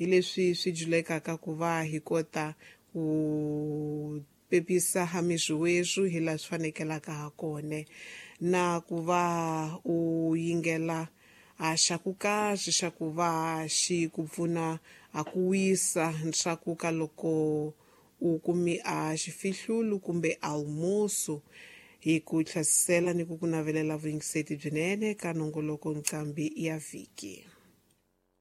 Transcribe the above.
hi leswi swi julekaka ku va hi kota ku pepisa ha mizwiwezu hi laha swi fanekelaka ha kone na ku va u yingela a xa ku kahle xa ku va xi ku pfuna a ku wisa swa ku ka loko u kumi a xifihlulu kumbe almusu hi ku tlhasisela ni ku navelela vuyingiseti byinene ka nongoloko nqambi ya vhiki.